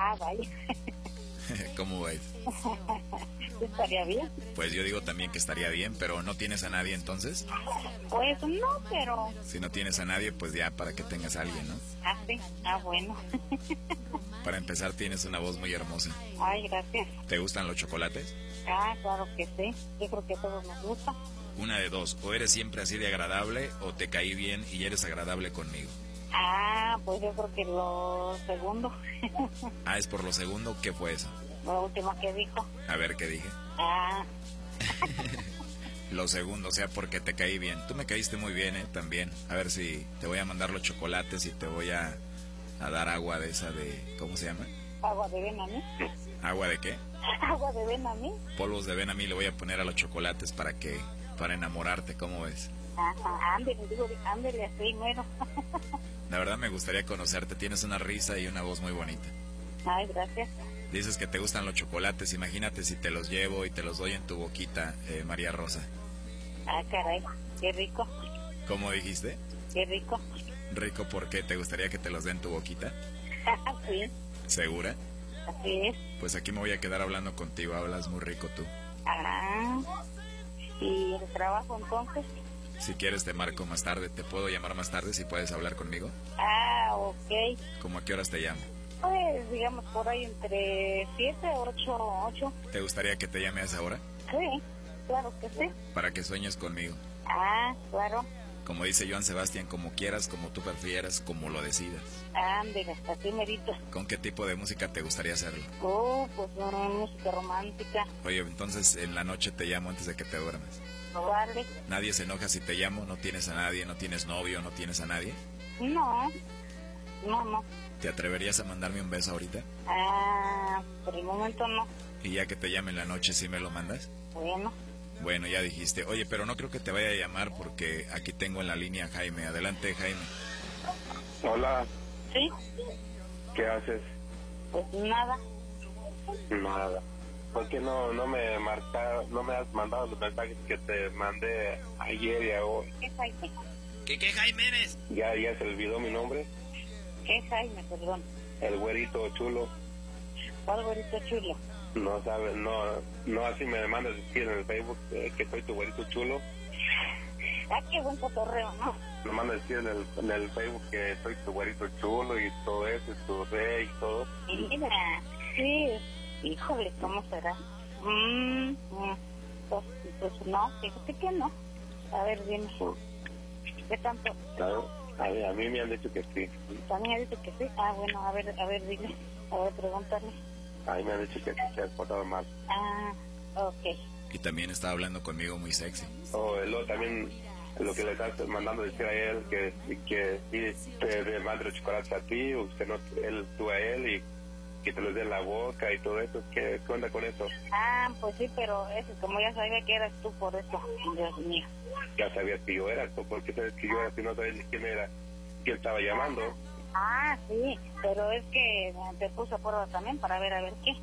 Ah, vaya. ¿Cómo ves? Estaría bien. Pues yo digo también que estaría bien, pero ¿no tienes a nadie entonces? Pues no, pero... Si no tienes a nadie, pues ya para que tengas a alguien, ¿no? Ah, sí. Ah, bueno. Para empezar, tienes una voz muy hermosa. Ay, gracias. ¿Te gustan los chocolates? Ah, claro que sí. Yo creo que a todos nos gusta. Una de dos, o eres siempre así de agradable, o te caí bien y eres agradable conmigo. Ah, pues yo creo que lo segundo. Ah, es por lo segundo, ¿qué fue eso? Lo último que dijo. A ver, ¿qué dije? Ah, Lo segundo, o sea, porque te caí bien. Tú me caíste muy bien, también. A ver si te voy a mandar los chocolates y te voy a dar agua de esa de... ¿Cómo se llama? agua de ven a mí. ¿Agua de qué? Agua de ven a mí. Polvos de ven a mí le voy a poner a los chocolates para enamorarte, ¿cómo ves? Ajá, ándele, digo, ándele así, bueno. La verdad me gustaría conocerte, tienes una risa y una voz muy bonita. Ay, gracias. Dices que te gustan los chocolates, imagínate si te los llevo y te los doy en tu boquita, María Rosa. Ah, caray, qué rico, ¿Cómo dijiste? qué rico. Rico, ¿por qué? ¿Te gustaría que te los dé en tu boquita? Sí, ¿Segura? así es. Pues aquí me voy a quedar hablando contigo, hablas muy rico tú. Ah, ¿y el trabajo entonces? Si quieres te marco más tarde, te puedo llamar más tarde si puedes hablar conmigo. Ah, ok. ¿Cómo a qué horas te llamo? Pues digamos por ahí entre 7, 8. ¿Te gustaría que te llame a esa hora? Sí, claro que sí. Para que sueñes conmigo. Ah, claro. Como dice Joan Sebastián, como quieras, como tú prefieras, como lo decidas. Ándele, así merito. ¿Con qué tipo de música te gustaría hacerlo? Pues música romántica. Oye, entonces en la noche te llamo antes de que te duermas. Vale. ¿Nadie se enoja si te llamo? ¿No tienes a nadie? ¿No tienes novio? ¿No tienes a nadie? No, no. ¿Te atreverías a mandarme un beso ahorita? Ah, por el momento no. Y ya que te llame en la noche, ¿sí me lo mandas? Bueno. Bueno, ya dijiste. Oye, pero no creo que te vaya a llamar porque aquí tengo en la línea a Jaime. Adelante, Jaime. Hola, ¿Sí? ¿qué haces? Pues nada. Nada. ¿Por qué no me has mandado los mensajes que te mandé ayer y hoy? ¿Qué Jaime? ¿Qué Jaime eres? Ya se olvidó mi nombre, ¿Qué Jaime, perdón? el güerito chulo. ¿Cuál güerito chulo? No sabes, no así me mandas decir en el Facebook que soy tu güerito chulo. Ah, qué buen cotorreo, ¿no? Me mandas decir en el Facebook que soy tu güerito chulo y todo eso, tu rey y todo. Mira, sí. Híjole, ¿cómo será? Pues no, fíjate que no. A ver, dime. ¿Qué tanto? Claro, a mí me han dicho que sí. ¿También ha dicho que sí? Ah, bueno, a ver, dile. A ver, pregúntale. A mí me han dicho que sí, te has portado mal. Ah, ok. Y también estaba hablando conmigo muy sexy. Luego también lo que le estás mandando decir a él, que sí te mande los chocolates a ti, usted no, tú a él, y que te los dé en la boca y todo eso. ¿Qué onda con eso? Ah, pues sí, pero eso, como ya sabía que eras tú, por eso, Dios mío. Ya sabías que yo era, ¿por qué sabes que yo era si no sabes quién era, quién estaba llamando? Ah, sí, pero es que te puse a prueba también para ver a ver qué.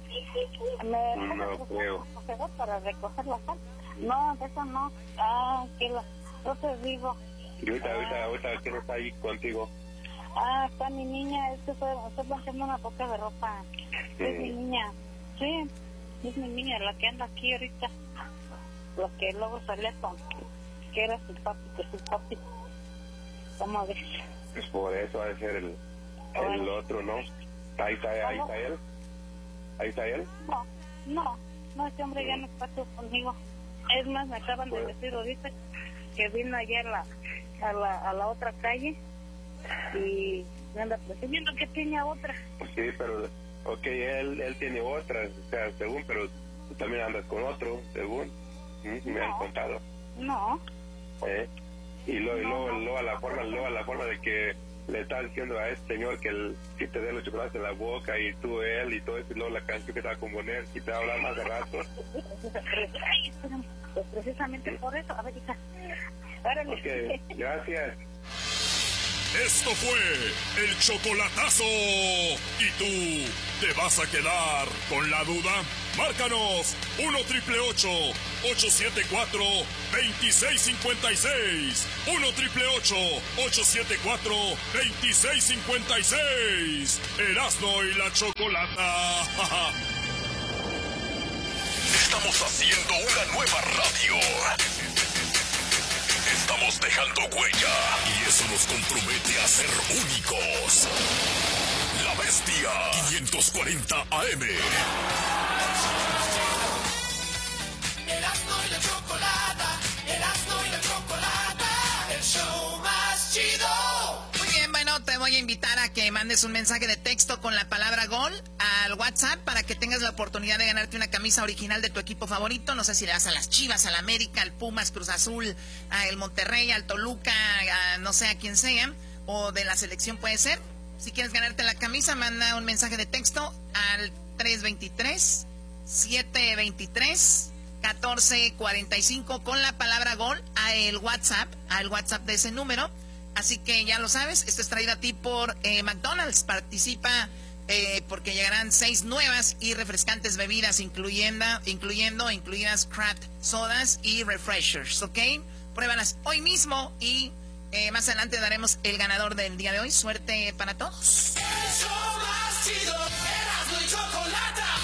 No creo. Para recoger la sal. No, de eso no. Ah, no te digo. Y ahorita ¿quién está ahí contigo? Ah, está mi niña, estoy planchando una poca de ropa. Es mi niña. Sí, es mi niña la que anda aquí ahorita. Lo que luego salía con que era su papi. ¿Cómo ves? Pues por eso ha de ser el otro, ¿no? Ahí está él. Ahí está él. No, este hombre ya no está conmigo. Es más, me acaban de decir ahorita que vino allá a la otra calle y me anda presumiendo que tiene otra. Sí, pero, él tiene otra, o sea, según, pero tú también andas con otro, según, me han contado. No. Y luego a la forma de que le está diciendo a este señor que si te dé los chocolates en la boca y tú él y todo eso, y luego la canción que te va a componer y te va a hablar más de rato. Ay, espérame, pues precisamente por eso, a ver, hija. Árale. Ok, gracias. Esto fue el chocolatazo. ¿Y tú te vas a quedar con la duda? Márcanos 1-888-874-2656. 1-888-874-2656. Erasmo y la Chocolata. Estamos haciendo una nueva radio. Estamos dejando huella y eso nos compromete a ser únicos. La Bestia 540 AM. Erasmo y la Chocolata, Erasmo y la Chocolata, el show más chido. Muy bien, bueno, te voy a invitar a que mandes un mensaje de texto con la palabra gol al WhatsApp para que tengas la oportunidad de ganarte una camisa original de tu equipo favorito. No sé si le vas a las Chivas, al América, al Pumas, Cruz Azul, al Monterrey, al Toluca, no sé a quién sea, o de la selección puede ser. Si quieres ganarte la camisa, manda un mensaje de texto al 323-723-1445 con la palabra gol al WhatsApp de ese número. Así que ya lo sabes, esto es traído a ti por McDonald's. Participa porque llegarán 6 nuevas y refrescantes bebidas, incluidas craft sodas y refreshers, ¿ok? Pruébalas hoy mismo y más adelante daremos el ganador del día de hoy. Suerte para todos. El show más chido, Erasmo y Chocolata.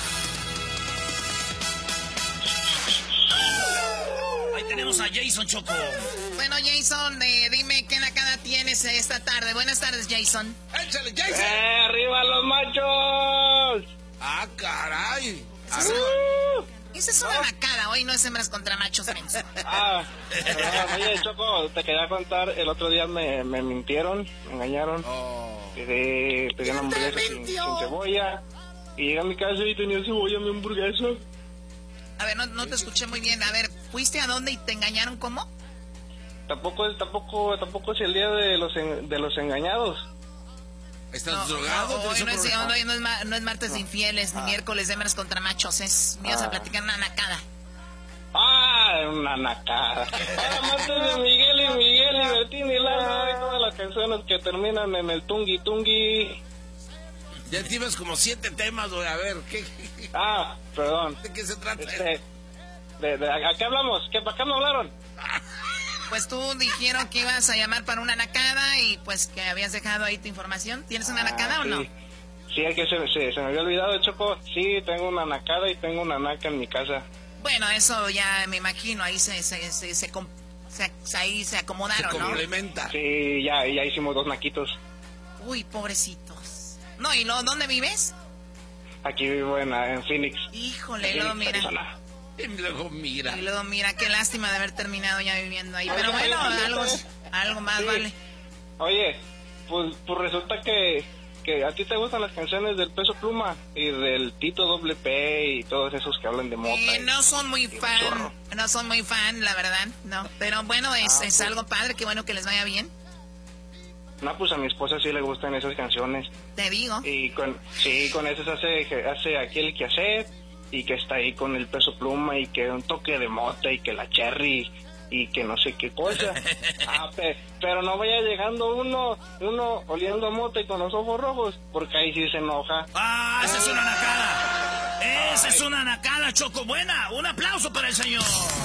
Ahí tenemos a Jason, Choco. Bueno, Jason, dime qué nacada tienes esta tarde. Buenas tardes, Jason. ¡Échale, Jason! ¡Arriba los machos! ¡Ah, caray! Esa es una nacada, hoy no es hembras contra machos, menso. Oye, Choco, te quería contar, el otro día me mintieron, me engañaron. Pedí una hamburguesa sin cebolla. Y llegué a mi casa y tenía cebolla mi hamburguesa. A ver, no te escuché muy bien. A ver, ¿fuiste a dónde y te engañaron cómo? Tampoco es el día de los engañados. ¿Estás drogado? Hoy no es martes de infieles, ni miércoles de hembras contra machos. Me ibas a platicar una nacada. Una nacada. Martes de Miguel, Bertín y Lalo y todas las canciones que terminan en el tungui tungui. Ya tienes como 7 temas, güey. A ver, ¿qué? Perdón. ¿De qué se trata? ¿A qué hablamos? ¿Para qué me hablaron? Pues tú dijeron que ibas a llamar para una nacada y pues que habías dejado ahí tu información. ¿Tienes una nacada o no? Sí, es que se me había olvidado, Choco. Sí, tengo una nacada y tengo una naca en mi casa. Bueno, eso ya me imagino, ahí ahí se acomodaron, se complementa. ¿No? Sí, ya hicimos 2 naquitos. Uy, pobrecitos. No, ¿y luego dónde vives? Aquí vivo en Phoenix. Híjole, luego mira. Arizona. Y luego mira, qué lástima de haber terminado ya viviendo ahí. Pero bueno, algo más, sí. Vale. Oye, pues resulta que a ti te gustan las canciones del Peso Pluma y del Tito Doble P y todos esos que hablan de mota. No son muy fan, la verdad, no. Pero bueno, es algo padre, qué bueno que les vaya bien. No, pues a mi esposa sí le gustan esas canciones. Te digo. Y con esas hace aquí el quehacer. Y que está ahí con el Peso Pluma y que un toque de mota y que la cherry y que no sé qué cosa. Pero no vaya llegando uno oliendo a mota y con los ojos rojos, porque ahí sí se enoja. ¡Esa es una nacada! ¡Esa es una nacada, Choco! ¡Buena! ¡Un aplauso para el señor!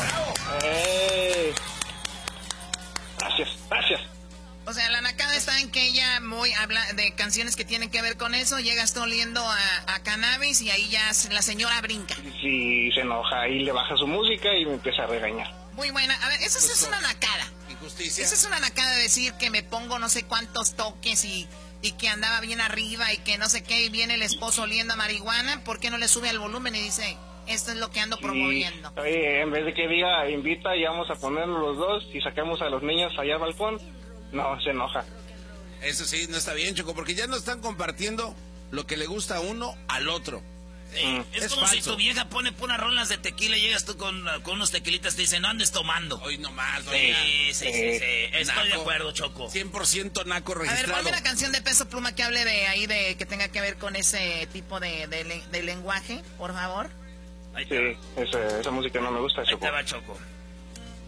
Gracias. O sea, la nacada está en que ella habla de canciones que tienen que ver con eso, llegas tú oliendo a cannabis y ahí ya la señora brinca. Sí, se enoja y le baja su música y me empieza a regañar. Muy buena. A ver, eso es una nacada. Injusticia. Esa es una nacada de decir que me pongo no sé cuántos toques y que andaba bien arriba y que no sé qué, y viene el esposo oliendo a marihuana, ¿por qué no le sube al volumen y dice, esto es lo que ando promoviendo? Oye, en vez de que diga, invita y vamos a ponernos los dos y sacamos a los niños allá al balcón, no, se enoja. Eso sí, no está bien, Choco, porque ya no están compartiendo lo que le gusta a uno al otro. Es como falso. Si tu vieja pone puras rolas de tequila y llegas tú con unos tequilitas y te dicen, no andes tomando. Hoy nomás. Sí. Estoy de acuerdo, Choco. 100% naco registrado. A ver, ponme una canción de Peso Pluma que hable de que tenga que ver con ese tipo de lenguaje, por favor. Sí, esa música no me gusta, Choco. Ahí te va, Choco.